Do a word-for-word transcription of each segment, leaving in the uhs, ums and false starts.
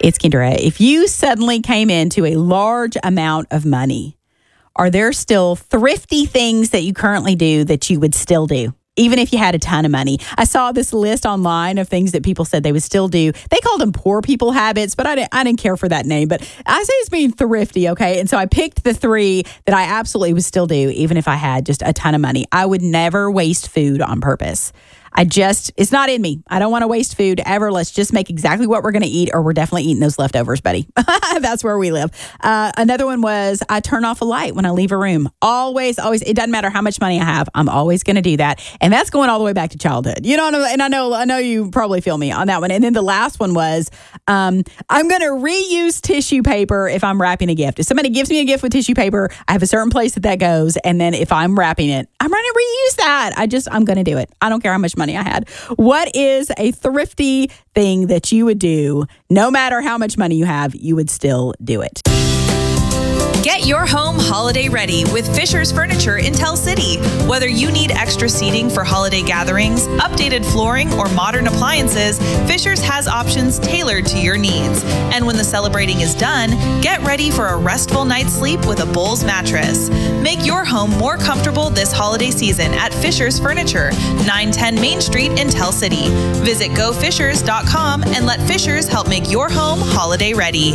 It's Kendra. If you suddenly came into a large amount of money, are there still thrifty things that you currently do that you would still do, even if you had a ton of money? I saw this list online of things that people said they would still do. They called them poor people habits, but I didn't, I didn't care for that name. But I say it's being thrifty, okay? And so I picked the three that I absolutely would still do, even if I had just a ton of money. I would never waste food on purpose. I just, it's not in me. I don't want to waste food ever. Let's just make exactly what we're going to eat, or we're definitely eating those leftovers, buddy. That's where we live. Uh, another one was I turn off a light when I leave a room. Always, always. It doesn't matter how much money I have. I'm always going to do that. And that's going all the way back to childhood. You know, and I know, I know you probably feel me on that one. And then the last one was um, I'm going to reuse tissue paper if I'm wrapping a gift. If somebody gives me a gift with tissue paper, I have a certain place that that goes. And then if I'm wrapping it, I'm going to reuse that. I just, I'm going to do it. I don't care how much money I had. What is a thrifty thing that you would do, no matter how much money you have, you would still do it? Get your home holiday ready with Fisher's Furniture in Tell City. Whether you need extra seating for holiday gatherings, updated flooring, or modern appliances, Fisher's has options tailored to your needs. And when the celebrating is done, get ready for a restful night's sleep with a Bowls mattress. Make your home more comfortable this holiday season at Fisher's Furniture, nine ten Main Street in Tell City. Visit go fishers dot com and let Fisher's help make your home holiday ready.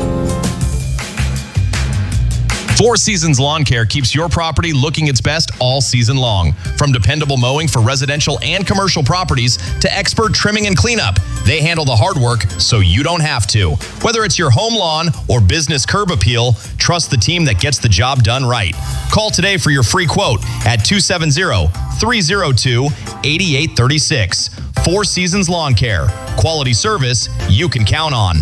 Four Seasons Lawn Care keeps your property looking its best all season long. From dependable mowing for residential and commercial properties to expert trimming and cleanup, they handle the hard work so you don't have to. Whether it's your home lawn or business curb appeal, trust the team that gets the job done right. Call today for your free quote at two seven zero, three zero two, eight eight three six. Four Seasons Lawn Care. Quality service you can count on.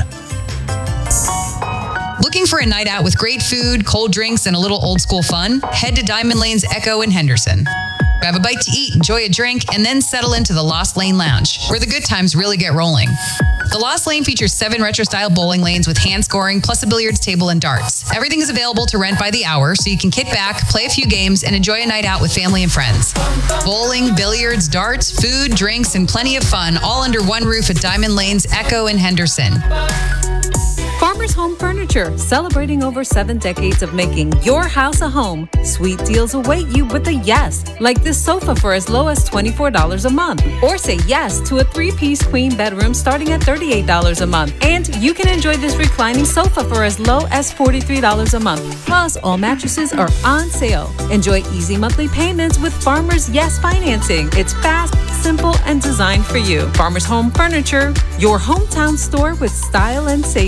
Looking for a night out with great food, cold drinks, and a little old school fun? Head to Diamond Lane's Echo in Henderson. Grab a bite to eat, enjoy a drink, and then settle into the Lost Lane Lounge, where the good times really get rolling. The Lost Lane features seven retro-style bowling lanes with hand scoring, plus a billiards table and darts. Everything is available to rent by the hour, so you can kick back, play a few games, and enjoy a night out with family and friends. Bowling, billiards, darts, food, drinks, and plenty of fun, all under one roof at Diamond Lane's Echo in Henderson. Farmers Home Furniture, celebrating over seven decades of making your house a home. Sweet deals await you with a yes, like this sofa for as low as twenty-four dollars a month. Or say yes to a three-piece queen bedroom starting at thirty-eight dollars a month. And you can enjoy this reclining sofa for as low as forty-three dollars a month. Plus, all mattresses are on sale. Enjoy easy monthly payments with Farmers Yes Financing. It's fast, simple, and designed for you. Farmers Home Furniture, your hometown store with style and safety.